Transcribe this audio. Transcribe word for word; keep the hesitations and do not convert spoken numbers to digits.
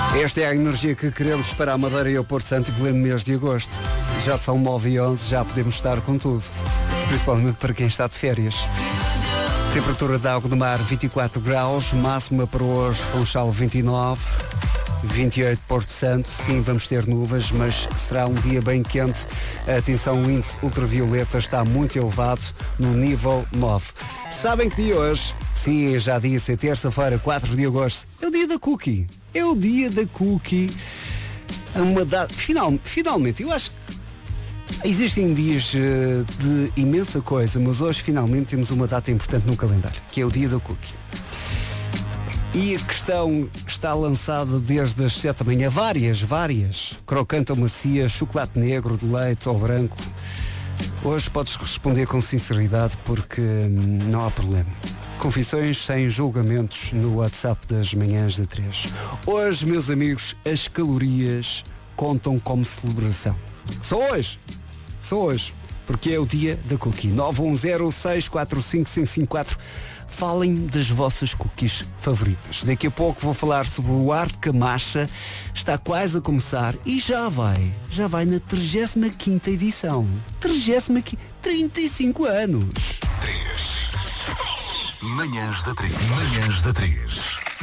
Esta é a energia que queremos para a Madeira e o Porto Santo em pleno mês de agosto. Já são nove e onze, já podemos estar com tudo. Principalmente para quem está de férias. Temperatura da água do mar vinte e quatro graus, máxima para hoje Funchal vinte e nove, vinte e oito Porto Santo. Sim, vamos ter nuvens, mas será um dia bem quente. Atenção, o índice ultravioleta está muito elevado no nível nove. Sabem que dia hoje? Sim, já disse, é terça-feira, quatro de agosto. É o dia da cookie. É o dia da cookie. Uma data, final, finalmente, eu acho que existem dias uh, de imensa coisa, mas hoje finalmente temos uma data importante no calendário, que é o dia da cookie. E a questão está lançada desde as sete da manhã, várias, várias. Crocante ou macia, chocolate negro, de leite ou branco. Hoje podes responder com sinceridade porque hum, não há problema. Confissões sem julgamentos no WhatsApp das manhãs da três. Hoje, meus amigos, as calorias contam como celebração. Só hoje. Só hoje. Porque é o dia da cookie. nove um zero seis quatro cinco cinco cinco quatro. Falem das vossas cookies favoritas. Daqui a pouco vou falar sobre o Arte Camacha. Está quase a começar e já vai. Já vai na trigésima quinta edição. trigésima quinta. trinta e cinco anos. três. Manhãs da três. Manhãs da três.